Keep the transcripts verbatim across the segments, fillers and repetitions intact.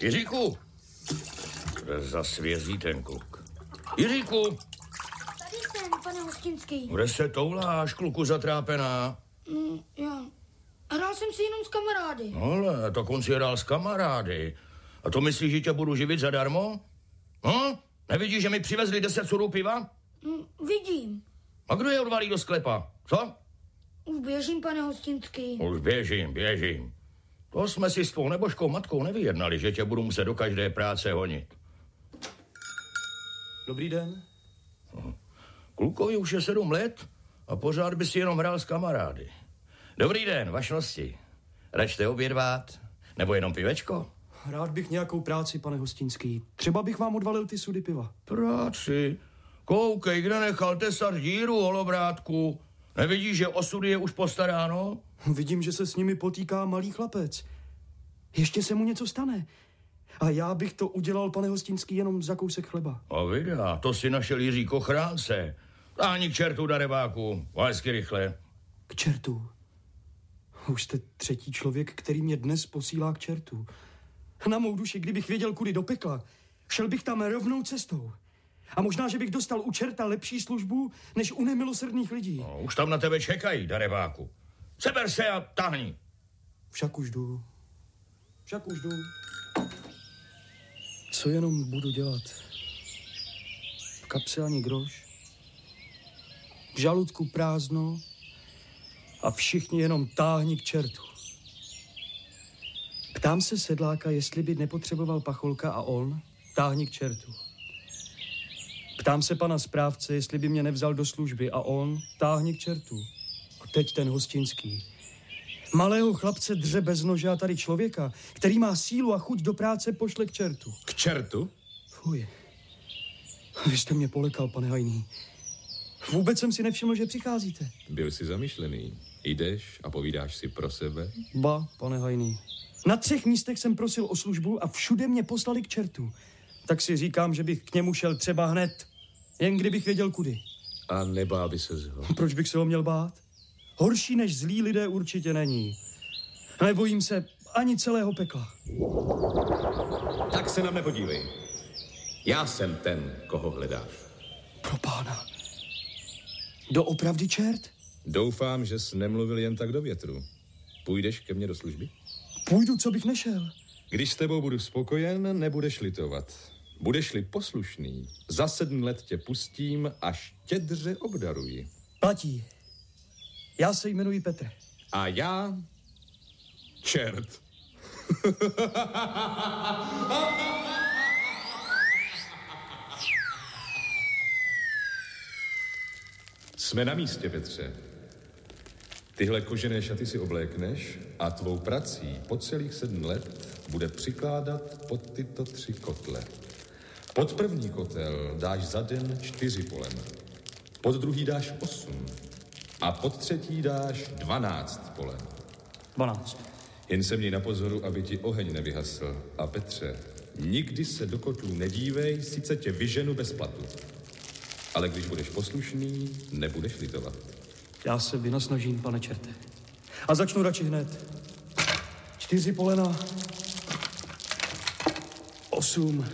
Jiříku! Kde zasvězí ten kluk? Jiříku! Tady jsem, pane Hostinský. Kde se touláš, kluku zatrápená? Mm, já. Hrál jsem si jenom s kamarády. Ale, tak on si hrál s kamarády. A to myslíš, že tě budu živit zadarmo? Hm? Nevidíš, že mi přivezli deset sudů piva? Mm, vidím. A kdo je odvalí do sklepa? Co? Už běžím, pane Hostinský. Už běžím, běžím. To jsme si s tvou nebožkou matkou nevyjednali, že tě budu muset do každé práce honit. Dobrý den. Klukovi už je sedm let a pořád by si jenom hrál s kamarády. Dobrý den, vašnosti. Račte obědvat? Nebo jenom pivečko? Rád bych nějakou práci, pane Hostinský. Třeba bych vám odvalil ty sudy piva. Práci? Koukej, kde nechal tesat díru, holobrátku. Nevidíš, že o sudy je už postaráno? Vidím, že se s nimi potýká malý chlapec. Ještě se mu něco stane. A já bych to udělal, pane Hostinský, jenom za kousek chleba. A videa, to si našel Jiřík ochránce. Táhni k čertu, darebáku, hezky rychle. K čertu? Už jste třetí člověk, který mě dnes posílá k čertu. Na mou duši, kdybych věděl, kudy do pekla, šel bych tam rovnou cestou. A možná, že bych dostal u čerta lepší službu, než u nemilosrdných lidí. No, už tam na tebe čekají, darebáku. Seber se a táhni. Však už jdu. Však už jdu. Co jenom budu dělat? V kapse ani groš. V žaludku prázdno a všichni jenom táhni k čertu. Ptám se sedláka, jestli by nepotřeboval pacholka a on táhni k čertu. Ptám se pana správce, jestli by mě nevzal do služby a on táhni k čertu. A teď ten Hostinský. Malého chlapce dře bez nože a tady člověka, který má sílu a chuť do práce, pošle k čertu. K čertu? Fuj. Vy jste mě polekal, pane Hajný. Vůbec jsem si nevšiml, že přicházíte. Byl jsi zamýšlený. Jdeš a povídáš si pro sebe? Ba, pane Hajný. Na třech místech jsem prosil o službu a všude mě poslali k čertu. Tak si říkám, že bych k němu šel třeba hned. Jen kdybych věděl kudy. A nebál by se ho? Proč bych se ho měl bát? Horší než zlí lidé určitě není. Nebojím se ani celého pekla. Tak se na mne podívej. Já jsem ten, koho hledáš. Pro pána. Doopravdy čert? Doufám, že jsi nemluvil jen tak do větru. Půjdeš ke mně do služby? Půjdu, co bych nešel. Když s tebou budu spokojen, nebudeš litovat. Budeš-li poslušný, za sedm let tě pustím a štědře obdaruji. Platí. Já se jmenuji Petr. A já... čert. Jsme na místě, Petře. Tyhle kožené šaty si oblékneš a tvou prací po celých sedm let bude přikládat pod tyto tři kotle. Pod první kotel dáš za den čtyři polena. Pod druhý dáš osm. A pod třetí dáš dvanáct polen. Dvanáct. Jen se měj na pozoru, aby ti oheň nevyhasl. A Petře, nikdy se do kotlů nedívej, sice tě vyženu bez platu. Ale když budeš poslušný, nebudeš litovat. Já se vynasnažím, pane čerte. A začnu radši hned. Čtyři polena. Osm.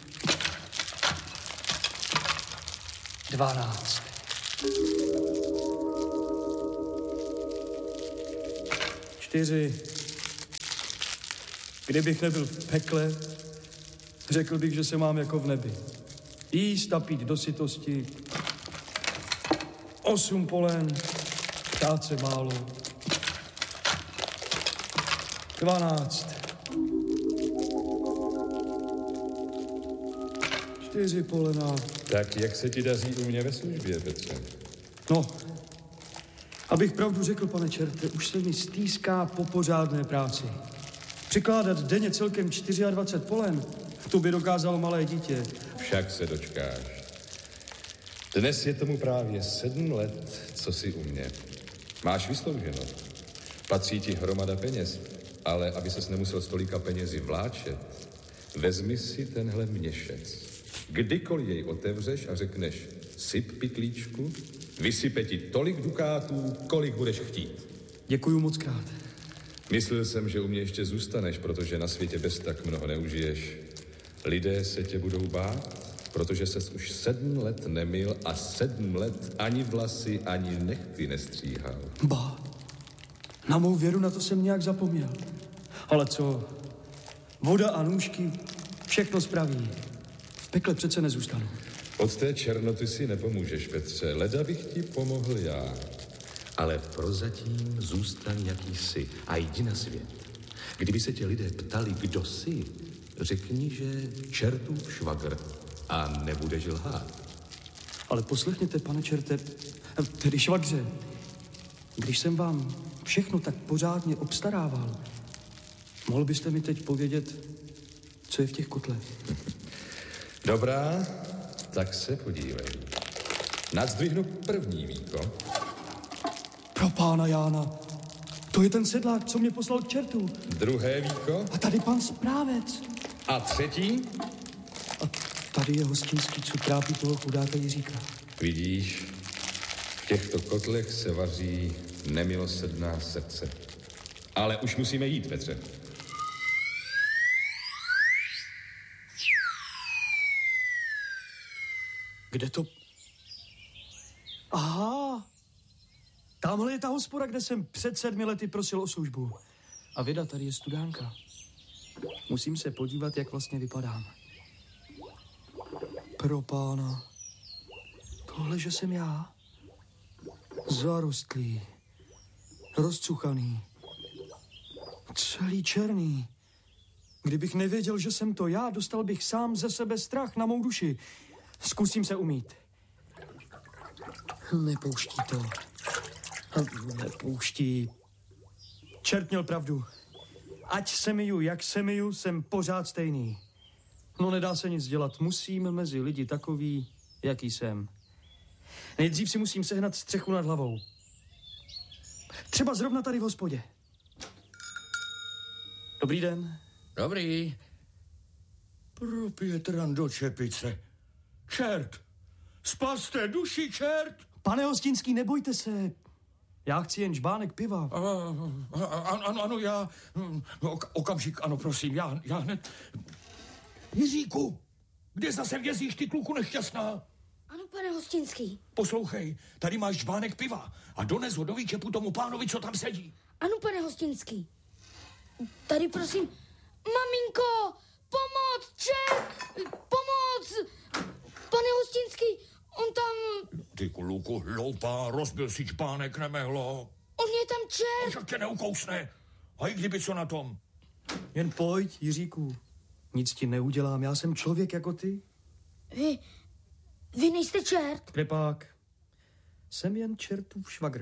Dvanáct. Čtyři. Kdybych nebyl v pekle, řekl bych, že se mám jako v nebi. Jíst a pít do sytosti. Osm polen. Ptát se málo. Dvanáct. Čtyři polena. Tak jak se ti daří u mě ve službě, Petře? No, abych pravdu řekl, pane čerte, už se mi stýská po pořádné práci. Přikládat denně celkem dvacet čtyři polen, to by dokázalo malé dítě. Však se dočkáš. Dnes je tomu právě sedm let, co jsi u mě. Máš vyslouženo. Patří ti hromada peněz, ale aby ses nemusel s tolika penězi vláčet, vezmi si tenhle měšec. Kdykoliv jej otevřeš a řekneš syp pytlíčku, vysype ti tolik dukátů, kolik budeš chtít. Děkuju moc krát. Myslel jsem, že u mě ještě zůstaneš, protože na světě bez tak mnoho neužiješ. Lidé se tě budou bát, protože ses už sedm let nemyl a sedm let ani vlasy, ani nechty nestříhal. Ba, na mou věru na to jsem nějak zapomněl. Ale co? Voda a nůžky, všechno spraví. V pekle přece nezůstanu. Od té černoty si nepomůžeš, Petře. Leda bych ti pomohl já. Ale prozatím zůstaň, jaký jsi a jdi na svět. Kdyby se tě lidé ptali, kdo jsi, řekni, že čertův švagr a nebudeš lhát. Ale poslechněte, pane čerte, tedy švagře, když jsem vám všechno tak pořádně obstarával, mohl byste mi teď povědět, co je v těch kotlech? Dobrá, tak se podívej. Nadzdvihnu první víko. Pro pána Jána, to je ten sedlák, co mě poslal k čertu. Druhé víko. A tady pan správec. A třetí? A tady je hostinský, co trápí toho chudáka Jiříka. Vidíš, v těchto kotlech se vaří nemilosrdná srdce. Ale už musíme jít, Petře. Kde to? Aha, tamhle je ta hospoda, kde jsem před sedmi lety prosil o službu. A vida, tady je studánka. Musím se podívat, jak vlastně vypadám. Pro pána. Tohle, že jsem já? Zarostlý. Rozcuchaný. Celý černý. Kdybych nevěděl, že jsem to já, dostal bych sám ze sebe strach na mou duši. Zkusím se umýt. Nepouští to. Nepouští. Čert měl pravdu. Ať se myju, jak se myju, jsem pořád stejný. No nedá se nic dělat. Musím mezi lidi takový, jaký jsem. Nejdřív si musím sehnat střechu nad hlavou. Třeba zrovna tady v hospodě. Dobrý den. Dobrý. Pro Pětran do čepice. Čert! Spaste duši, čert! Pane Hostinský, nebojte se. Já chci jen žbánek piva. Ano, ano, ano, já... Ok, okamžik, ano, prosím, já, já hned... Jiříku, kde zase vězíš, ty kluku nešťastná? Ano, pane Hostinský. Poslouchej, tady máš žbánek piva a dones ho do výčepu tomu pánovi, co tam sedí. Ano, pane Hostinský. Tady prosím, maminko, pomoc, čert, pomoc, pane Hostinský, on tam... Ty kluku hloupá, rozbil si žbánek, nemehlo. On je tam čert. Však tě neukousne. A i kdyby co na tom. Jen pojď, Jiříku. Nic ti neudělám, já jsem člověk jako ty. Vy, vy nejste čert? Krepák. Jsem jen čertův švagr.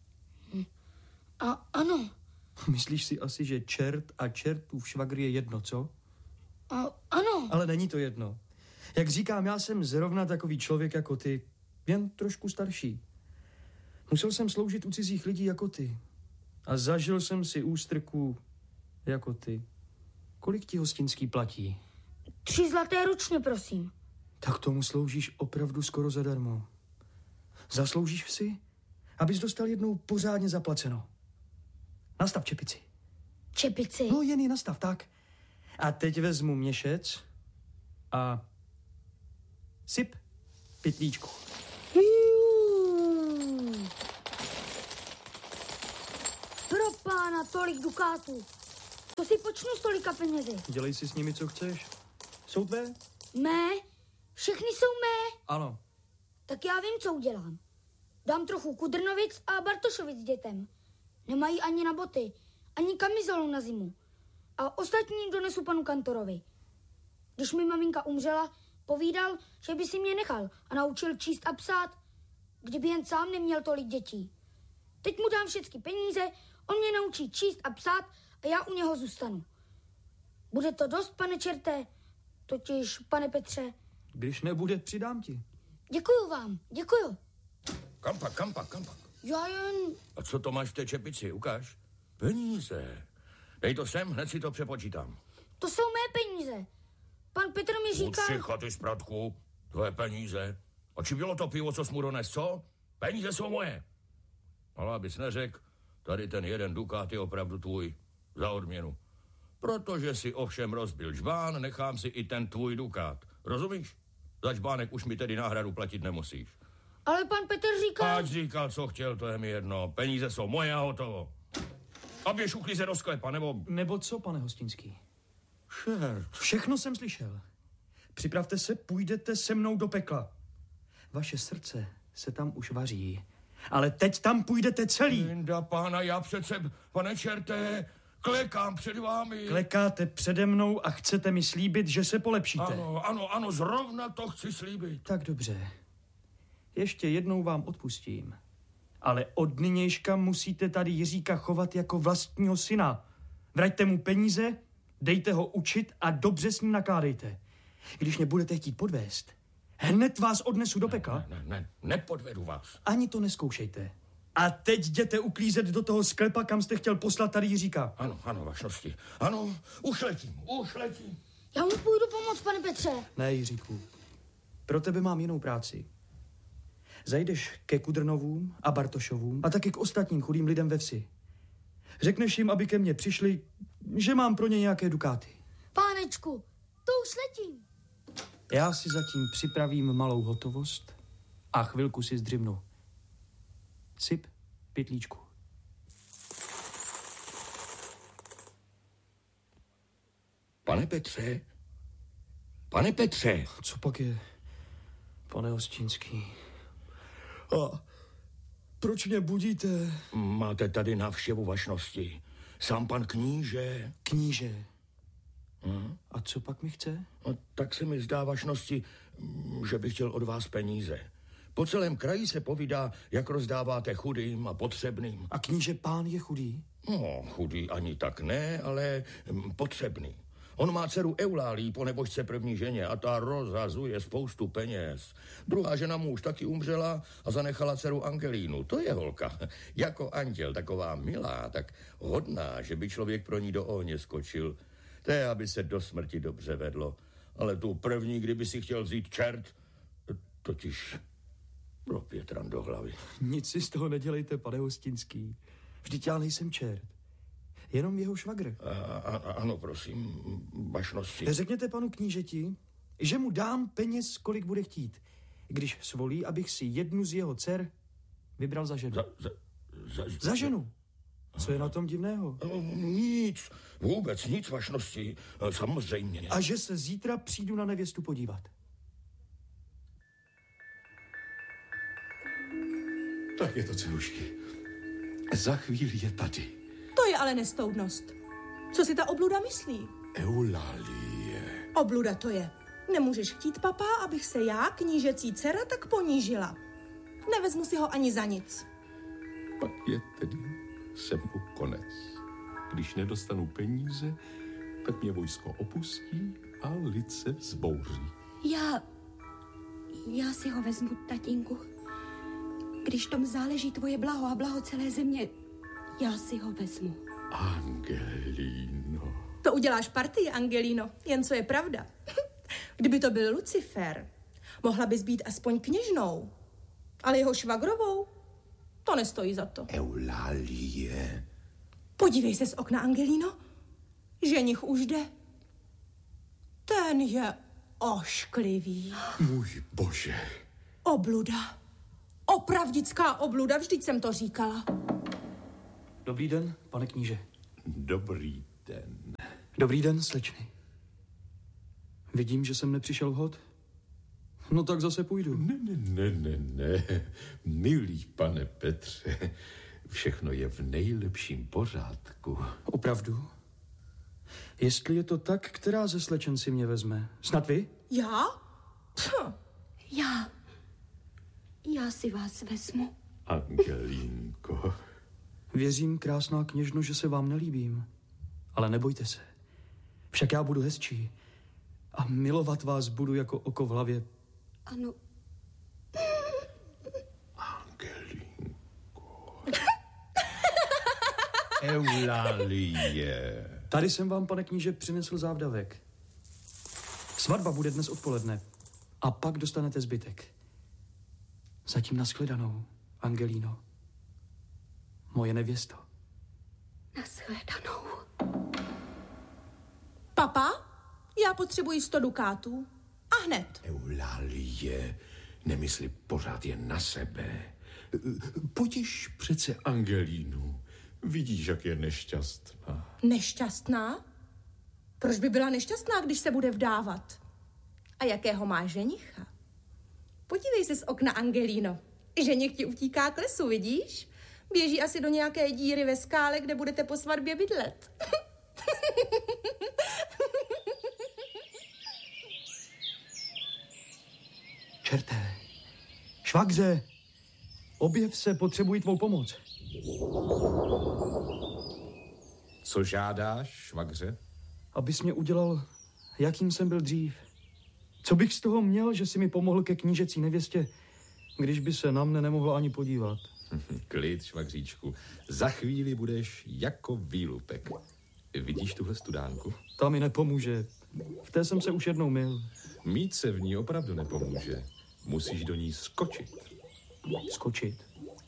A ano. Myslíš si asi, že čert a čertův švagr je jedno, co? A ano. Ale není to jedno. Jak říkám, já jsem zrovna takový člověk jako ty, jen trošku starší. Musel jsem sloužit u cizích lidí jako ty. A zažil jsem si ústrku jako ty. Kolik ti Hostinský platí? Tři zlaté ručně, prosím. Tak tomu sloužíš opravdu skoro zadarmo. Zasloužíš si, abys dostal jednou pořádně zaplaceno. Nastav čepici. Čepici? No jen ji nastav, tak. A teď vezmu měšec a syp pytlíčku. Hmm. Pro pána tolik dukátů. To si počnu s tolika penězi. Dělej si s nimi, co chceš. Jsou tvé? Mé? Všechny jsou mé? Ano. Tak já vím, co udělám. Dám trochu Kudrnovic a Bartošovic dětem. Nemají ani na boty, ani kamizolu na zimu. A ostatní donesu panu kantorovi. Když mi maminka umřela, povídal, že by si mě nechal a naučil číst a psát, kdyby jen sám neměl tolik dětí. Teď mu dám všechny peníze, on mě naučí číst a psát a já u něho zůstanu. Bude to dost, pane čerté? Totiž, pane Petře. Když nebude, přidám ti. Děkuju vám, děkuju. Kam pak, kam pak, kam pak? Já jen... A co to máš v té čepici, ukáž? Peníze. Dej to sem, hned si to přepočítám. To jsou mé peníze. Pan Petr mi říkal... Utřicha, ty spratku, tvoje peníze. A či bylo to pivo, co jsi mu dones, co? Peníze jsou moje. Ale abys neřekl, tady ten jeden dukát je opravdu tvůj. za odměnu. Protože si ovšem rozbil žbán, nechám si i ten tvůj dukát. Rozumíš? Za žbánek už mi tedy náhradu platit nemusíš. Ale pan Petr říkal... Ať říkal, co chtěl, to je mi jedno. Peníze jsou moje a hotovo. A běž uklíze do sklepa, nebo... Nebo co, pane Hostinský? Šert. Všechno jsem slyšel. Připravte se, půjdete se mnou do pekla. Vaše srdce se tam už vaří. Ale teď tam půjdete celý. Linda, pána, já přece, pane čerté, klekám před vámi. Klekáte přede mnou a chcete mi slíbit, že se polepšíte. Ano, ano, ano, zrovna to chci slíbit. Tak dobře. Ještě jednou vám odpustím. Ale od nynějška musíte tady Jiříka chovat jako vlastního syna. Vraťte mu peníze, dejte ho učit a dobře s ním nakládejte. Když mě budete chtít podvést, hned vás odnesu do pekla. Ne, ne, ne, nepodvedu vás. Ani to neskoušejte. A teď jděte uklízet do toho sklepa, kam jste chtěl poslat tady Jiříka. Ano, ano, vašnosti. Ano, už letím, už letím. Já mu půjdu pomoct, pane Petře. Ne, Jiříku. Pro tebe mám jinou práci. Zajdeš ke Kudrnovům a Bartošovům a taky k ostatním chudým lidem ve vsi. Řekneš jim, aby ke mně přišli, že mám pro ně nějaké dukáty. Pánečku, to už letím. Já si zatím připravím malou hotovost a chvilku si zdřimnu. Syp pytlíčku. Pane Petře, pane Petře. Co pak je, pane Hostinský? A proč mě budíte? Máte tady návštěvu vašnosti. Sám pan kníže. Kníže. Hm? A co pak mi chce? No, tak se mi zdá vašnosti, že bych chtěl od vás peníze. Po celém kraji se povídá, jak rozdáváte chudým a potřebným. A kníže pán je chudý? No, chudý ani tak ne, ale potřebný. On má dceru Eulálii po nebožce první ženě a ta rozhazuje spoustu peněz. Druhá žena mu už taky umřela a zanechala dceru Angelínu. To je holka. Jako anděl, taková milá, tak hodná, že by člověk pro ní do ohně skočil. To je, aby se do smrti dobře vedlo. Ale tu první, kdyby si chtěl vzít čert, totiž pro Pětran do hlavy. Nic si z toho nedělejte, pane Hostinský. Vždyť já nejsem čert. Jenom jeho švagr. A, a, ano, prosím, vašnosti. Řekněte panu knížeti, že mu dám peněz, kolik bude chtít, když svolí, abych si jednu z jeho dcer vybral za ženu. Za, za, za, za ženu? Co je na tom divného? Nic, vůbec nic, vašnosti, samozřejmě. A že se zítra přijdu na nevěstu podívat. Tak je to, celušky. Za chvíli je tady. To je ale nestoudnost. Co si ta obluda myslí? Eulalie. Obluda to je. Nemůžeš chtít, papá, abych se já, knížecí dcera, tak ponížila. Nevezmu si ho ani za nic. Pak je tedy se mu konec. Když nedostanu peníze, tak mě vojsko opustí a lid se vzbouří. Já... Já si ho vezmu, tatínku. Když tom záleží tvoje blaho a blaho celé země, já si ho vezmu. Angelino. To uděláš partii, Angelino, jen co je pravda. Kdyby to byl Lucifer, mohla bys být aspoň kněžnou. Ale jeho švagrovou, to nestojí za to. Eulalie. Podívej se z okna, Angelino. Ženich už jde. Ten je ošklivý. Můj bože. Obluda. Opravdická obluda, vždyť jsem to říkala. Dobrý den, pane kníže. Dobrý den. Dobrý den, slečny. Vidím, že jsem nepřišel vhod. No tak zase půjdu. Ne, ne, ne, ne, ne. Milý pane Petře, všechno je v nejlepším pořádku. Opravdu? Jestli je to tak, která ze slečen si mě vezme? Snad vy? Já? Pff. Já... Já si vás vezmu. Angelínko. Věřím, krásná kněžno, že se vám nelíbím. Ale nebojte se. Však já budu hezčí. A milovat vás budu jako oko v hlavě. Ano. Angelínko. Eulalie. Tady jsem vám, pane kníže, přinesl závdavek. Svatba bude dnes odpoledne. A pak dostanete zbytek. Zatím nashledanou, Angelino. Moje nevěsto. Nashledanou. Papa, já potřebuji sto dukátů. A hned. Eulálie, nemysli pořád jen na sebe. Potěš přece Angelínu. Vidíš, jak je nešťastná. Nešťastná? Proč by byla nešťastná, když se bude vdávat? A jakého má ženicha? Podívej se z okna, Angelíno. Ženich ti utíká k lesu, vidíš? Běží asi do nějaké díry ve skále, kde budete po svatbě bydlet. Čerté, švagře, objev se, potřebuji tvou pomoc. Co žádáš, švagře? Abys mě udělal, jakým jsem byl dřív. Co bych z toho měl, že si mi pomohl ke knížecí nevěstě, když by se na mne nemohla ani podívat? Klid, švagříčku. Za chvíli budeš jako výlupek. Vidíš tuhle studánku? Ta mi nepomůže. V té jsem se už jednou myl. Mít se v ní opravdu nepomůže. Musíš do ní skočit. Skočit?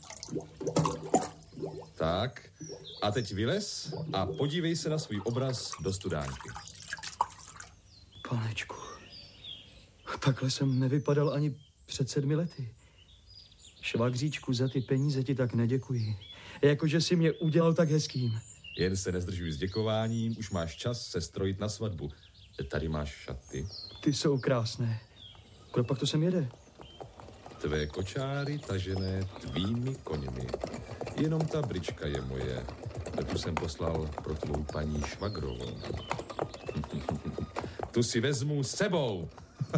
Tak, a teď vylez a podívej se na svůj obraz do studánky. Panečku, takhle jsem nevypadal ani před sedmi lety. Švagříčku, za ty peníze ti tak neděkuji. Jakože si mě udělal tak hezkým. Jen se nezdržuj s děkováním, už máš čas se strojit na svatbu. Tady máš šaty. Ty jsou krásné. Kdo pak to sem jede? Tvé kočáry tažené tvými koňmi. Jenom ta brička je moje. Tu jsem poslal pro tvou paní švagrovou. Tu si vezmu s sebou.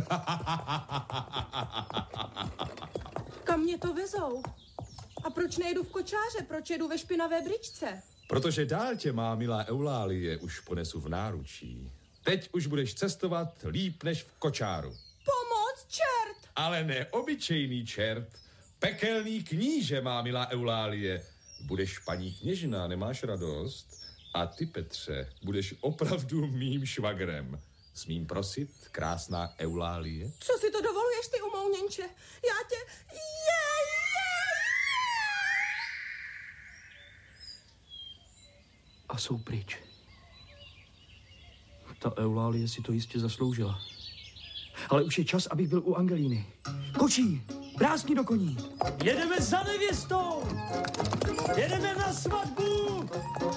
Kam mě to vezou? A proč nejdu v kočáře? Proč jedu ve špinavé bričce? Protože dál tě má milá Eulálie už ponesu v náručí. Teď už budeš cestovat líp než v kočáru. Pomoc, čert! Ale ne obyčejný čert. Pekelný kníže, má milá Eulálie. Budeš paní kněžna, nemáš radost? A ty, Petře, budeš opravdu mým švagrem. Smím prosit, krásná Eulálie? Co si to dovoluješ, ty umouněnče? Já tě... Je, je, A jsou pryč. Ta Eulálie si to jistě zasloužila. Ale už je čas, abych byl u Angelíny. Kočí, brásni do koní. Jedeme za nevěstou! Jedeme na svatbu!